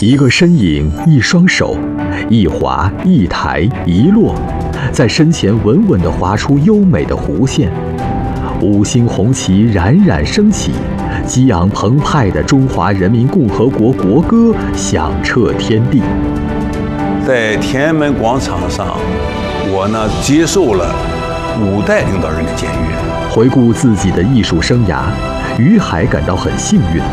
一个身影，一双手，一划一抬一落，在身前稳稳地划出优美的弧线。五星红旗冉冉升起，激昂澎湃的中华人民共和国国歌响彻天地。 在天安门广场上，我呢接受了5代领导人的检阅。 回顾自己的艺术生涯，于海感到很幸运。